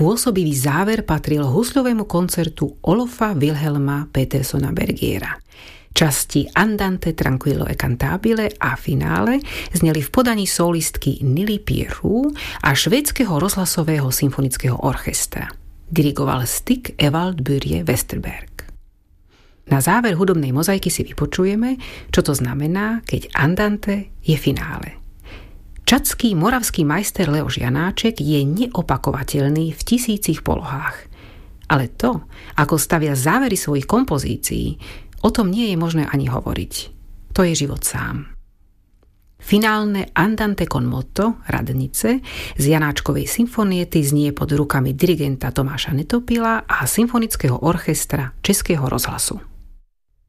Pôsobivý záver patril husľovému koncertu Olofa Wilhelma Petersona Bergiera. Časti Andante tranquillo e cantabile a finále zneli v podaní solistky Nili Pieru a švédskeho rozhlasového symfonického orchestra. Dirigoval Stig Evald Börje Westerberg. Na záver hudobnej mozaiky si vypočujeme, čo to znamená, keď Andante je finále. Čadský moravský majster Leoš Janáček je neopakovateľný v tisícich polohách. Ale to, ako stavia závery svojich kompozícií, o tom nie je možné ani hovoriť. To je život sám. Finálne Andante con motto, radnice, z Janáčkovej symfoniety znie pod rukami dirigenta Tomáša Netopila a symfonického orchestra Českého rozhlasu.